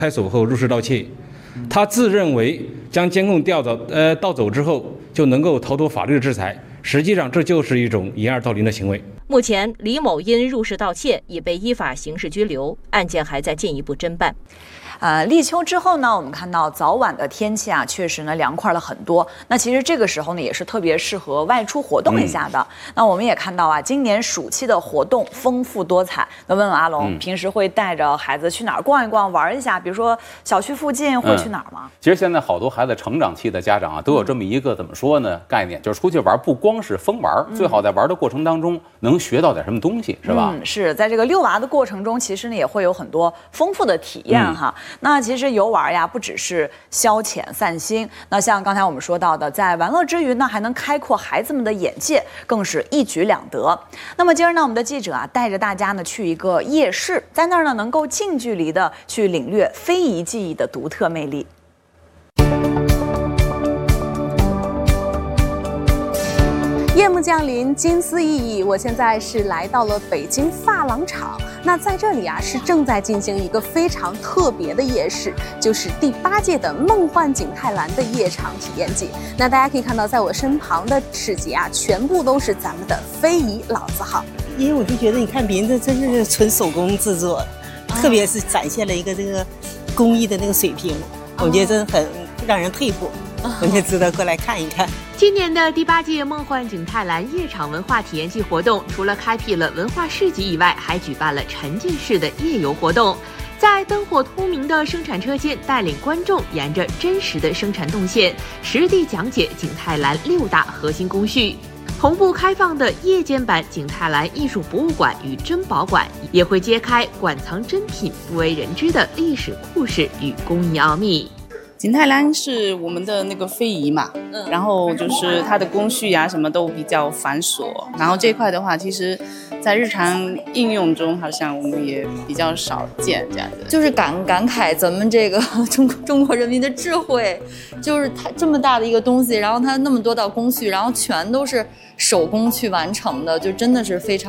开锁后入室盗窃，他自认为将监控盗走之后就能够逃脱法律的制裁，实际上这就是一种掩耳盗铃的行为。 目前，李某因入室盗窃已被依法刑事拘留，案件还在进一步侦办。 立秋之后呢，我们看到早晚的天气啊，确实呢凉快了很多。那其实这个时候呢，也是特别适合外出活动一下的。那我们也看到啊，今年暑期的活动丰富多彩。那问问阿龙，平时会带着孩子去哪儿逛一逛、玩一下？比如说小区附近会去哪儿吗？ 其实现在好多孩子成长期的家长啊，都有这么一个怎么说呢概念，就是出去玩不光是疯玩，最好在玩的过程当中能学到点什么东西，是吧？ 是在这个遛娃的过程中，其实呢也会有很多丰富的体验哈。那其实游玩呀，不只是消遣散心，那像刚才我们说到的，在玩乐之余呢，还能开阔孩子们的眼界，更是一举两得。那么今儿呢，我们的记者啊，带着大家呢去一个夜市，在那儿呢能够近距离的去领略非遗技艺的独特魅力。 夜幕降临，金丝熠熠。我现在是来到了北京发廊厂，那在这里啊是正在进行一个非常特别的夜市，就是第8届的梦幻景泰蓝的夜场体验季。那大家可以看到，在我身旁的市集啊，全部都是咱们的非遗老字号。 因为我就觉得，你看别人这真是纯手工制作，特别是展现了一个这个工艺的那个水平，我觉得真的很让人佩服。我也值得过来看一看。 今年的第8届梦幻景泰蓝夜场文化体验季活动，除了开辟了文化市集以外，还举办了沉浸式的夜游活动，在灯火通明的生产车间，带领观众沿着真实的生产动线，实地讲解景泰蓝6大核心工序。同步开放的夜间版景泰蓝艺术博物馆与珍宝馆，也会揭开馆藏珍品不为人知的历史故事与工艺奥秘。 景泰蓝是我们的那个非遗嘛，然后就是它的工序呀什么都比较繁琐，然后这块的话，其实在日常应用中好像我们也比较少见这样子。 就是感慨咱们这个中国人民的智慧，就是它这么大的一个东西，然后它那么多道工序，然后全都是手工去完成的，就真的是非常